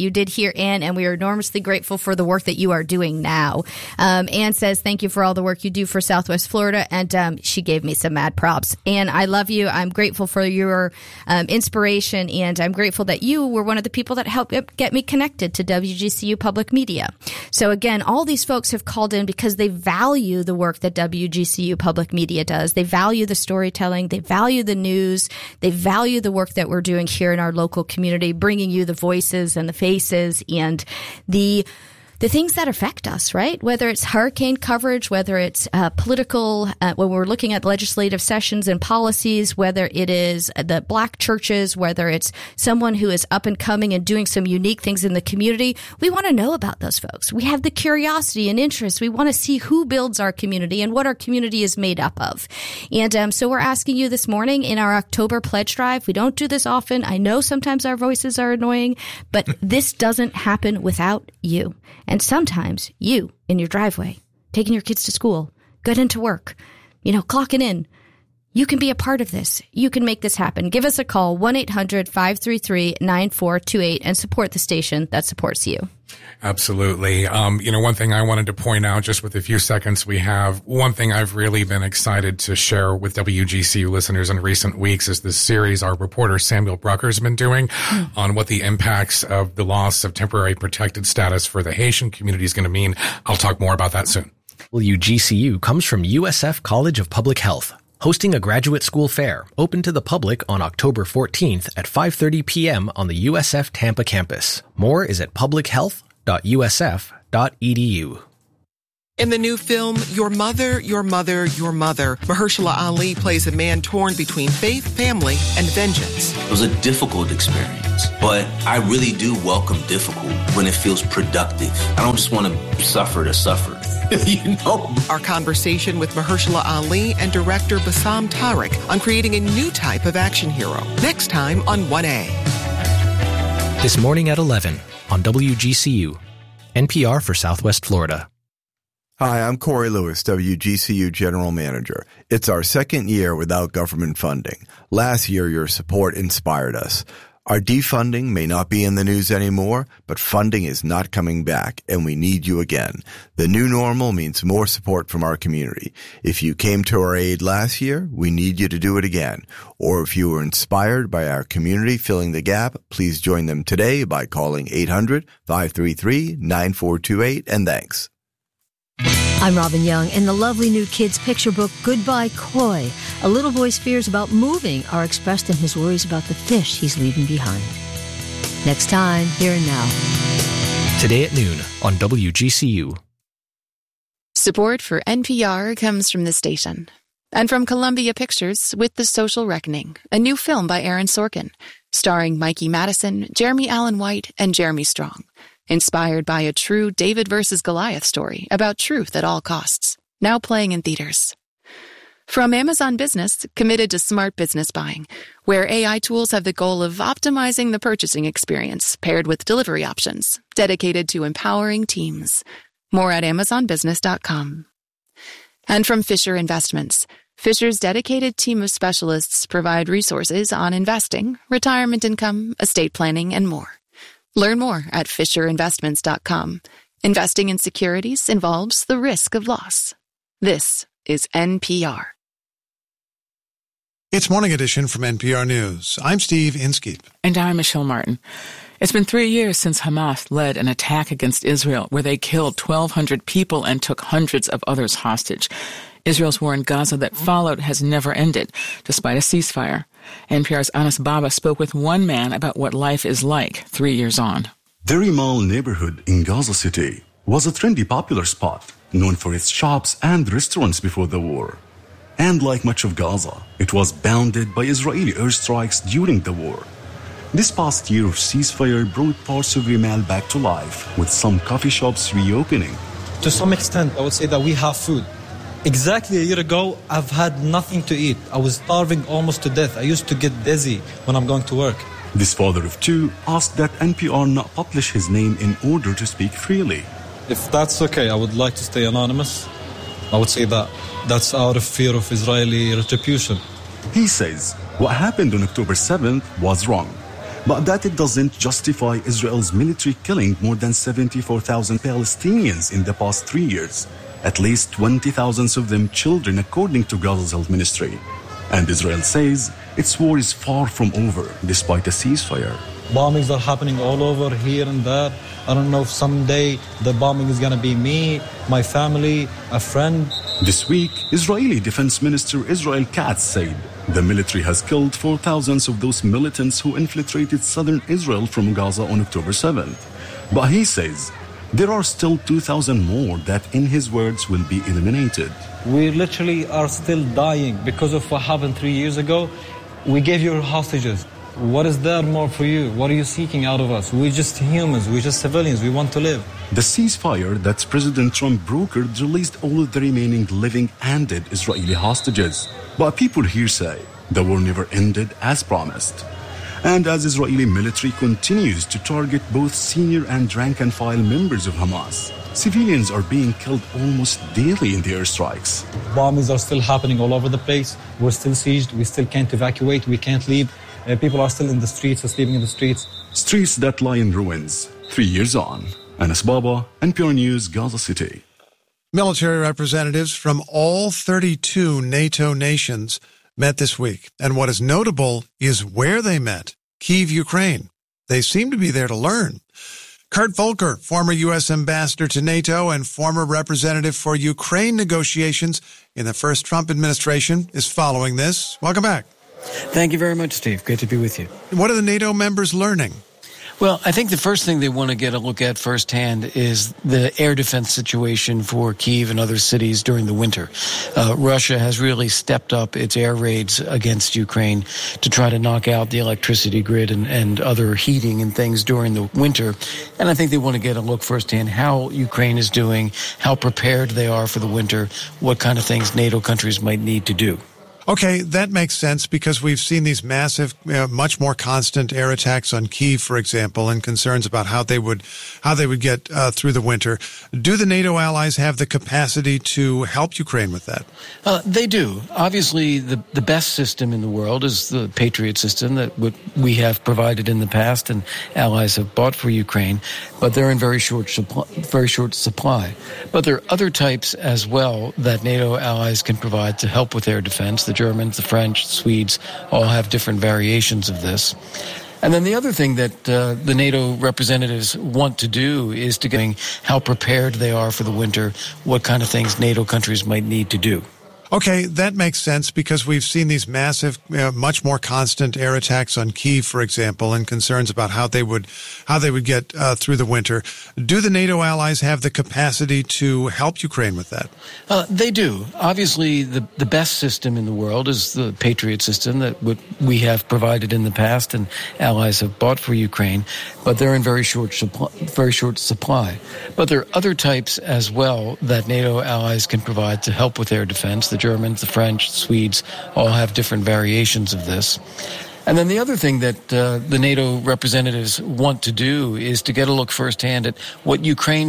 here, Ann, and we are enormously grateful for the work that you are doing now. Um, Ann says, thank you for all the work you do for Southwest Florida, and um, she gave me some mad props. Ann, I love you. I'm grateful for your um, inspiration, and I'm grateful that you were one of the people that helped get me connected to W G C U Public Media. So again, all these folks have called in because they value the work that W G C U Public Media does. They value the storytelling. They value the news. They value the work that we're doing here in our local community, bringing you the voices and the faces and the the things that affect us, right? Whether it's hurricane coverage, whether it's uh, political, uh, when we're looking at legislative sessions and policies, whether it is the black churches, whether it's someone who is up and coming and doing some unique things in the community, we want to know about those folks. We have the curiosity and interest. We want to see who builds our community and what our community is made up of. And um, so we're asking you this morning in our October pledge drive. We don't do this often. I know sometimes our voices are annoying, but this doesn't happen without you. And sometimes you, in your driveway, taking your kids to school, getting to work, you know, clocking in, you can be a part of this. You can make this happen. Give us a call, one eight hundred five three three nine four two eight, and support the station that supports you.
Absolutely. Um, you know, one thing I wanted to point out just with the few seconds we have, one thing I've really been excited to share with W G C U listeners in recent weeks is this series our reporter Samuel Brucker has been doing mm. on what the impacts of the loss of temporary protected status for the Haitian community is going to mean. I'll talk more about that soon.
W G C U comes from U S F College of Public Health, hosting a graduate school fair open to the public on October fourteenth at five thirty p.m. on the U S F Tampa campus. More is at public health dot u s f dot e d u.
In the new film, Your Mother, Your Mother, Your Mother, Mahershala Ali plays a man torn between faith, family, and vengeance.
It was a difficult experience, but I really do welcome difficult when it feels productive. I don't just want to suffer to suffer. You know?
Our conversation with Mahershala Ali and director Bassam Tariq on creating a new type of action hero. Next time on one A.
This morning at eleven on W G C U, N P R for Southwest Florida.
Hi, I'm Corey Lewis, W G C U General Manager. It's our second year without government funding. Last year, your support inspired us. Our defunding may not be in the news anymore, but funding is not coming back, and we need you again. The new normal means more support from our community. If you came to our aid last year, we need you to do it again. Or if you were inspired by our community filling the gap, please join them today by calling eight hundred five three three nine four two eight, and thanks.
I'm Robin Young. In the lovely new kids' picture book, Goodbye Koi, a little boy's fears about moving are expressed in his worries about the fish he's leaving behind. Next time, Here and Now.
Today at noon on W G C U.
Support for N P R comes from the station. And from Columbia Pictures with The Social Reckoning, a new film by Aaron Sorkin, starring Mikey Madison, Jeremy Allen White, and Jeremy Strong. Inspired by a true David versus Goliath story about truth at all costs. Now playing in theaters. From Amazon Business, committed to smart business buying, where A I tools have the goal of optimizing the purchasing experience paired with delivery options, dedicated to empowering teams. More at amazon business dot com. And from Fisher Investments, Fisher's dedicated team of specialists provide resources on investing, retirement income, estate planning, and more. Learn more at fisher investments dot com. Investing in securities involves the risk of loss. This is N P R.
It's Morning Edition from N P R News. I'm Steve Inskeep.
And I'm Michelle Martin. It's been three years since Hamas led an attack against Israel where they killed twelve hundred people and took hundreds of others hostage. Israel's war in Gaza that followed has never ended, despite a ceasefire. N P R's Anas Baba spoke with one man about what life is like three years on.
The Rimal neighborhood in Gaza City was a trendy, popular spot, known for its shops and restaurants before the war. And like much of Gaza, it was bounded by Israeli airstrikes during the war. This past year of ceasefire brought parts of Rimal back to life, with some coffee shops reopening.
To some extent, I would say that we have food. Exactly a year ago, I've had nothing to eat. I was starving almost to death. I used to get dizzy when I'm going to work.
This father of two asked that N P R not publish his name in order to speak freely.
If that's okay, I would like to stay anonymous. I would say that that's out of fear of Israeli retribution.
He says what happened on October seventh was wrong, but that it doesn't justify Israel's military killing more than seventy-four thousand Palestinians in the past three years, at least twenty thousand of them children, according to Gaza's health ministry. And Israel says its war is far from over, despite a ceasefire.
Bombings are happening all over here and there. I don't know if someday the bombing is going to be me, my family, a friend.
This week, Israeli Defense Minister Israel Katz said the military has killed four thousand of those militants who infiltrated southern Israel from Gaza on October seventh. But he says there are still two thousand more that, in his words, will be eliminated.
We literally are still dying because of what happened three years ago. We gave you hostages. What is there more for you? What are you seeking out of us? We're just humans. We're just civilians. We want to live.
The ceasefire that President Trump brokered released all of the remaining living and dead Israeli hostages. But people here say the war never ended as promised. And as Israeli military continues to target both senior and rank-and-file members of Hamas, civilians are being killed almost daily in the airstrikes.
Bombings are still happening all over the place. We're still sieged. We still can't evacuate. We can't leave. Uh, people are still in the streets, sleeping in the streets.
Streets that lie in ruins, three years on. Anas Baba, N P R News, Gaza City.
Military representatives from all thirty-two NATO nations met this week. And what is notable is where they met, Kyiv, Ukraine. They seem to be there to learn. Kurt Volker, former U S ambassador to NATO and former representative for Ukraine negotiations in the first Trump administration, is following this. Welcome back.
Thank you very much, Steve. Great to be with you.
What are the NATO members learning?
Well, I think the first thing they want to get a look at firsthand is the air defense situation for Kyiv and other cities during the winter. Uh, Russia has really stepped up its air raids against Ukraine to try to knock out the electricity grid and, and other heating and things during the winter. And I think they want to get a look firsthand how Ukraine is doing, how prepared they are for the winter, what kind of things NATO countries might need to do.
Okay, that makes sense because we've seen these massive, uh, much more constant air attacks on Kyiv, for example, and concerns about how they would, how they would get uh, through the winter. Do the NATO allies have the capacity to help Ukraine with that?
Uh, they do. Obviously, the the best system in the world is the Patriot system that we have provided in the past and allies have bought for Ukraine, but they're in very short supply, very short supply. But there are other types as well that NATO allies can provide to help with air defense. The Germans, the French, the Swedes all have different variations of this. And then the other thing that uh, the NATO representatives want to do is to get how prepared they are for the winter, what kind of things NATO countries might need to do.
Okay, that makes sense because we've seen these massive, uh, much more constant air attacks on Kyiv, for example, and concerns about how they would, how they would get uh, through the winter. Do the NATO allies have the capacity to help Ukraine with that?
Uh, they do. Obviously, the the best system in the world is the Patriot system that we have provided in the past and allies have bought for Ukraine, but they're in very short supply, very short supply. But there are other types as well that NATO allies can provide to help with air defense. The Germans, the French, the Swedes all have different variations of this. And then the other thing that uh, the NATO representatives want to do is to get a look firsthand at what Ukraine